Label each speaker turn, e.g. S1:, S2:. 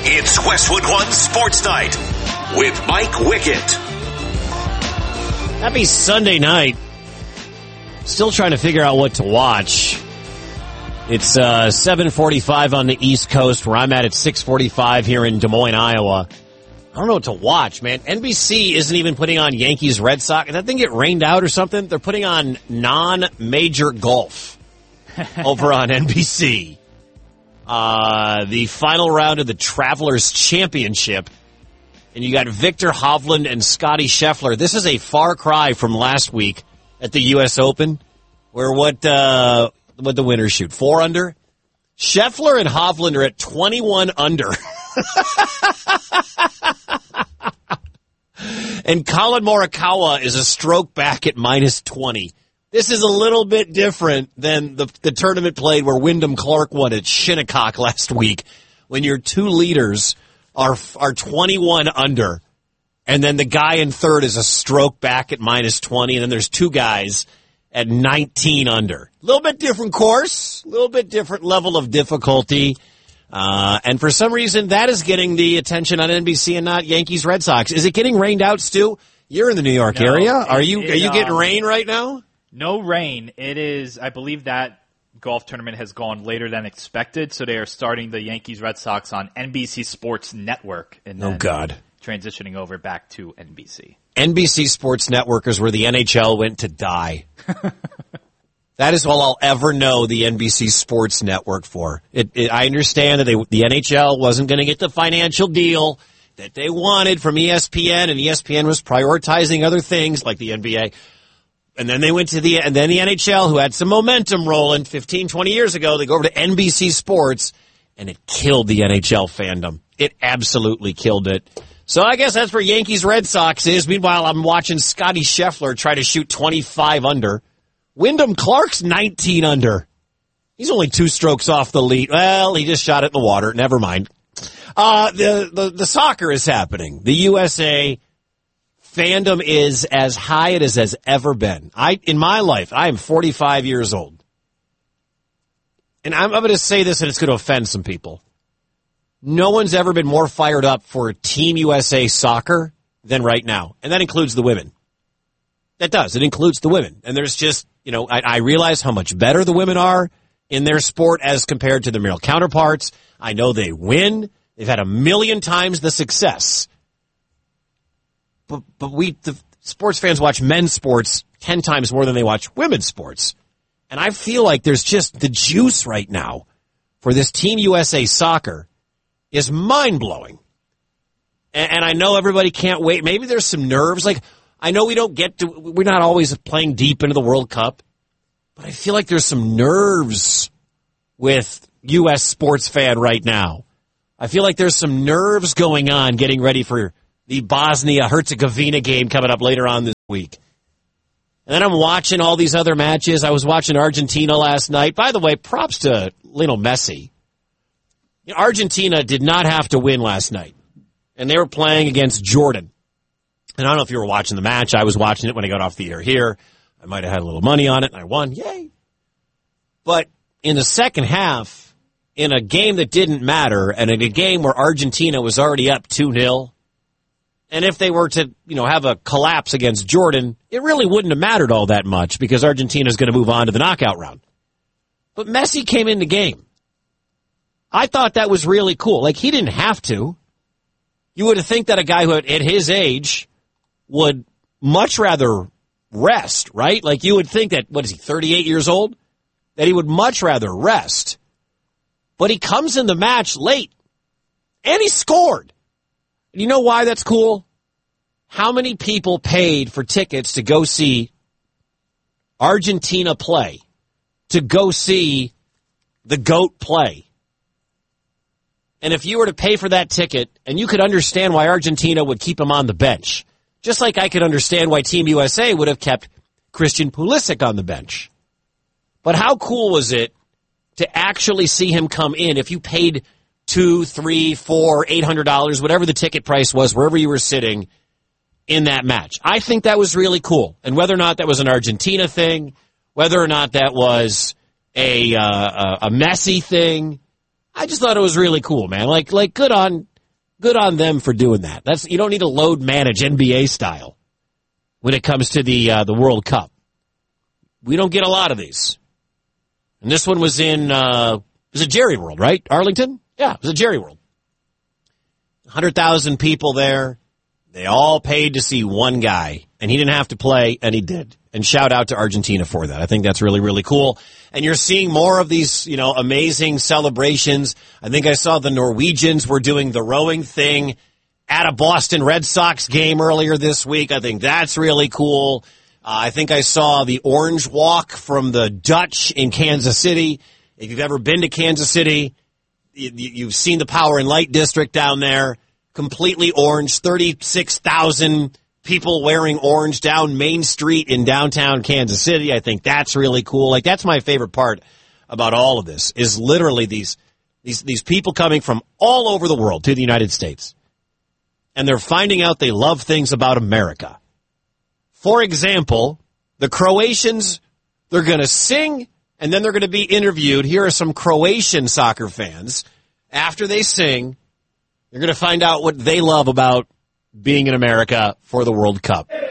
S1: It's Westwood One Sports Night with Mike Wickett.
S2: Happy Sunday night. Still trying to figure out what to watch. It's 7:45 on the East Coast, where I'm at 6:45 here in Des Moines, Iowa. I don't know what to watch, man. NBC isn't even putting on Yankees Red Sox. Did that thing get rained out or something? They're putting on non-major golf over on NBC. The final round of the Travelers Championship. And you got Viktor Hovland and Scotty Scheffler. This is a far cry from last week at the U.S. Open, where what the winners shoot? 4 under? Scheffler and Hovland are at 21 under. And Colin Morikawa is a stroke back at minus 20. This is a little bit different than the tournament played where Wyndham Clark won at Shinnecock last week, when your two leaders are 21 under, and then the guy in third is a stroke back at minus 20, and then there's two guys at 19 under. A little bit different course, a little bit different level of difficulty. And for some reason, that is getting the attention on NBC and not Yankees Red Sox. Is it getting rained out, Stu? You're in the New York area. Are you getting rain right now?
S3: No rain. It is, I believe that golf tournament has gone later than expected, so they are starting the Yankees Red Sox on NBC Sports Network. And then transitioning over back to NBC.
S2: NBC Sports Network is where the NHL went to die. That is all I'll ever know the NBC Sports Network for. I understand that the NHL wasn't going to get the financial deal that they wanted from ESPN, and ESPN was prioritizing other things like the NBA. And then they went to the NHL, who had some momentum rolling 15, 20 years ago. They go over to NBC Sports, and it killed the NHL fandom. It absolutely killed it. So I guess that's where Yankees Red Sox is. Meanwhile, I'm watching Scotty Scheffler try to shoot 25 under. Wyndham Clark's 19 under. He's only 2 strokes off the lead. Well, he just shot it in the water. Never mind. The soccer is happening. The USA fandom is as high as it has ever been. In my life, I am 45 years old. And I'm going to say this, and it's going to offend some people. No one's ever been more fired up for Team USA soccer than right now. And that includes the women. That does. It includes the women. And there's just, I realize how much better the women are in their sport as compared to their male counterparts. I know they win. They've had 1,000,000 times the success. But the sports fans watch men's sports 10 times more than they watch women's sports. And I feel like there's just the juice right now for this Team USA soccer is mind-blowing. And I know everybody can't wait. Maybe there's some nerves. Like, I know we're not always playing deep into the World Cup, but I feel like there's some nerves with U.S. sports fan right now. I feel like there's some nerves going on getting ready for the Bosnia-Herzegovina game coming up later on this week. And then I'm watching all these other matches. I was watching Argentina last night. By the way, props to Lionel Messi. Argentina did not have to win last night, and they were playing against Jordan. And I don't know if you were watching the match. I was watching it when I got off the air here. I might have had a little money on it, and I won. Yay. But in the second half, in a game that didn't matter, and in a game where Argentina was already up 2-0, and if they were to, have a collapse against Jordan, it really wouldn't have mattered all that much because Argentina's going to move on to the knockout round. But Messi came in the game. I thought that was really cool. Like, he didn't have to. You would think that a guy who at his age would much rather rest, right? Like, you would think that, 38 years old? That he would much rather rest. But he comes in the match late, and he scored. And you know why that's cool? How many people paid for tickets to go see Argentina play, to go see the GOAT play? And if you were to pay for that ticket, and you could understand why Argentina would keep him on the bench, just like I could understand why Team USA would have kept Christian Pulisic on the bench. But how cool was it to actually see him come in if you paid $200, $300, $400, $800, whatever the ticket price was, wherever you were sitting in that match? I think that was really cool. And whether or not that was an Argentina thing, whether or not that was a Messi thing, I just thought it was really cool, man. Like good on Good on them for doing that. You don't need to load manage NBA style when it comes to the World Cup. We don't get a lot of these. And this one was in, it was a Jerry World, right? Arlington? Yeah, it was a Jerry World. 100,000 people there. They all paid to see one guy, and he didn't have to play, and he did. And shout out to Argentina for that. I think that's really, really cool. And you're seeing more of these, amazing celebrations. I think I saw the Norwegians were doing the rowing thing at a Boston Red Sox game earlier this week. I think that's really cool. I think I saw the Orange Walk from the Dutch in Kansas City. If you've ever been to Kansas City, you've seen the Power and Light District down there. Completely orange, 36,000 people wearing orange down Main Street in downtown Kansas City. I think that's really cool. Like, that's my favorite part about all of this, is literally these people coming from all over the world to the United States. And they're finding out they love things about America. For example, the Croatians, they're going to sing, and then they're going to be interviewed. Here are some Croatian soccer fans. After they sing, you're going to find out what they love about being in America for the World Cup.